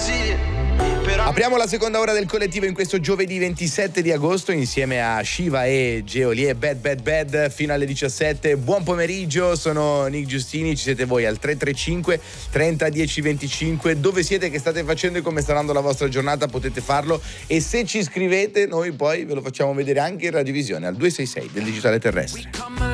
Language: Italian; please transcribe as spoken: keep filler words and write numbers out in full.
Apriamo la seconda ora del collettivo in questo giovedì ventisette di agosto insieme a Shiva e Geolie Bad Bad Bad fino alle diciassette. Buon pomeriggio, sono Nick Giustini, ci siete voi al tre tre cinque trenta dieci venticinque. Dove siete, che state facendo e come sta andando la vostra giornata? Potete farlo, e se ci scrivete noi poi ve lo facciamo vedere anche in radiovisione al due sei sei del digitale terrestre.